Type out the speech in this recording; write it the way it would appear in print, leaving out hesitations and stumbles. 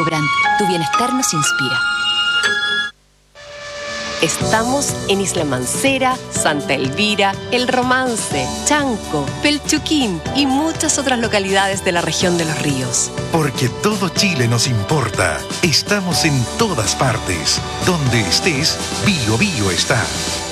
Ecobrand, tu bienestar nos inspira. Estamos en Isla Mancera, Santa Elvira, El Romance, Chanco, Pelchuquín y muchas otras localidades de la región de Los Ríos. Porque todo Chile nos importa. Estamos en todas partes. Donde estés, Bio Bio está.